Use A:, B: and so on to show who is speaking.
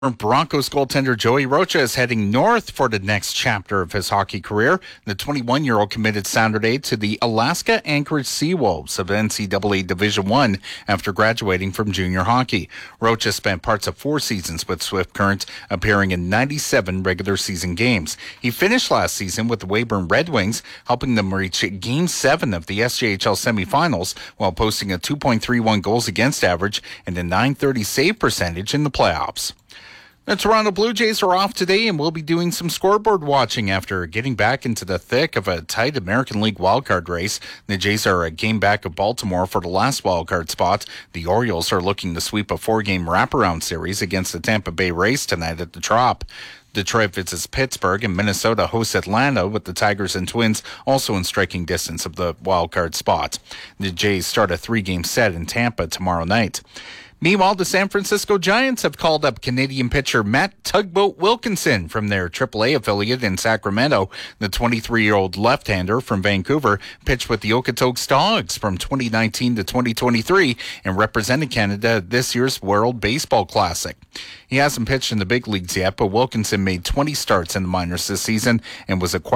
A: Broncos goaltender Joey Rocha is heading north for the next chapter of his hockey career. The 21-year-old committed Saturday to the Alaska Anchorage Seawolves of NCAA Division I after graduating from junior hockey. Rocha spent parts of 4 seasons with Swift Current, appearing in 97 regular season games. He finished last season with the Weyburn Red Wings, helping them reach Game 7 of the SJHL semifinals while posting a 2.31 goals against average and a .930 save percentage in the playoffs. The Toronto Blue Jays are off today and will be doing some scoreboard watching after getting back into the thick of a tight American League wildcard race. The Jays are a game back of Baltimore for the last wildcard spot. The Orioles are looking to sweep a 4-game wraparound series against the Tampa Bay Rays tonight at the Trop. Detroit visits Pittsburgh, and Minnesota hosts Atlanta, with the Tigers and Twins also in striking distance of the wildcard spot. The Jays start a 3-game set in Tampa tomorrow night. Meanwhile, the San Francisco Giants have called up Canadian pitcher Matt Tugboat Wilkinson from their AAA affiliate in Sacramento. The 23-year-old left-hander from Vancouver pitched with the Okotoks Dogs from 2019 to 2023 and represented Canada at this year's World Baseball Classic. He hasn't pitched in the big leagues yet, but Wilkinson made 20 starts in the minors this season and was acquired